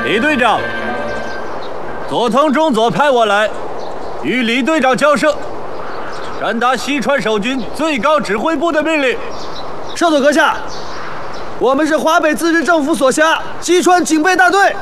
李队长，佐藤中佐派我来，与李队长交涉，传达西川守军最高指挥部的命令。 少佐阁下，我们是华北自治政府所辖西川警备大队。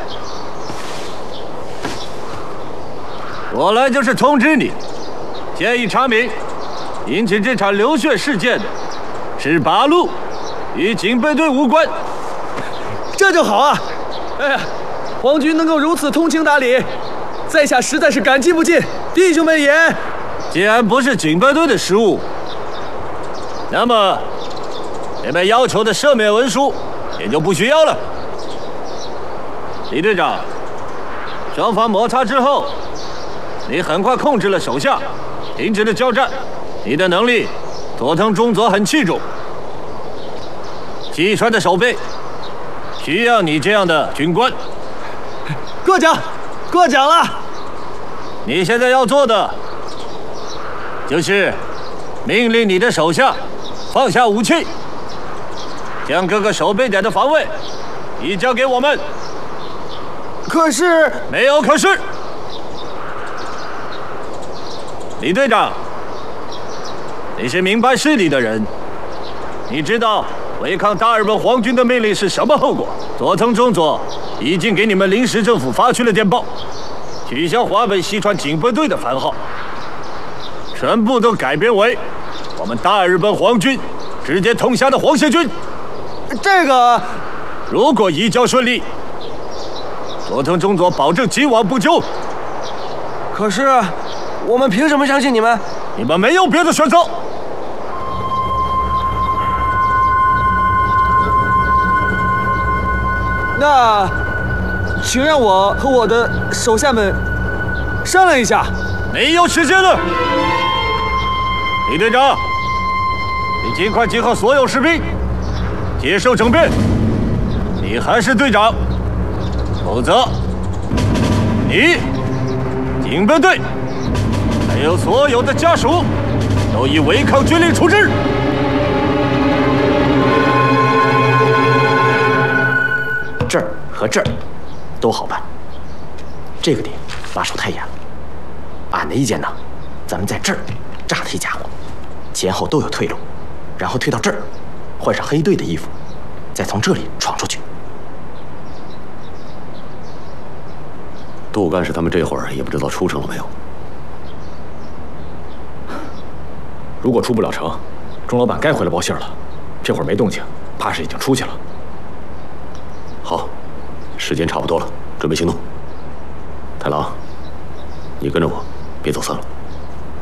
我来就是通知你，建议查明引起这场流血事件的是八路，与警备队无关。 这就好啊！哎呀，皇军能够如此通情达理，在下实在是感激不尽。弟兄们也， 既然不是警备队的失误，那么你们要求的赦免文书也就不需要了。李队长，双方摩擦之后，你很快控制了手下，停止了交战，你的能力，佐藤中佐很器重。西川的守备需要你这样的军官。 过奖，过奖了。 你现在要做的，就是命令你的手下放下武器，将各个守备点的防卫移交给我们。 可是， 没有可是。李队长，你是明白事理的人，你知道违抗大日本皇军的命令是什么后果？佐藤中佐已经给你们临时政府发去了电报，取消华北西川警备队的番号，全部都改编为我们大日本皇军直接统辖的皇协军。 这个， 如果移交顺利，佐藤中佐保证今晚不久。 可是，我们凭什么相信你们？ 你们没有别的选择。 那，请让我和我的手下们商量一下。 没有时间了，李队长，你尽快集合所有士兵，接受整编。你还是队长，否则你、警备队还有所有的家属都以违抗军令处置。 这儿和这儿都好办，这个点把守太严了。俺的意见呢，咱们在这儿炸他一家伙，前后都有退路，然后退到这儿，换上黑队的衣服，再从这里闯出去。 杜干事他们这会儿也不知道出城了没有。 如果出不了城，钟老板该回来报信了。这会儿没动静，怕是已经出去了。 好，时间差不多了，准备行动。太郎，你跟着我，别走散了。